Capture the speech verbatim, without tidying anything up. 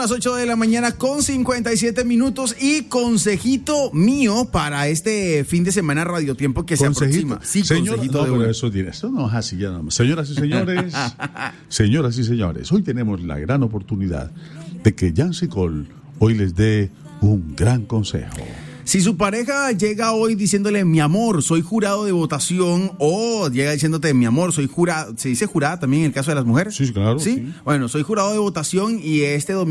las ocho de la mañana con cincuenta y siete minutos y consejito mío para este fin de semana Radio Tiempo que se consejito. aproxima. Sí, Señor, consejito no, de pero una. eso tiene, eso no es así ya nada más. Señoras y señores, señoras y señores, hoy tenemos la gran oportunidad de que Yancy Cole hoy les dé un gran consejo. Si su pareja llega hoy diciéndole, mi amor, soy jurado de votación, o llega diciéndote, mi amor, soy jurado, ¿se dice jurada también en el caso de las mujeres? Sí, claro. ¿Sí? Sí. Bueno, soy jurado de votación y este domingo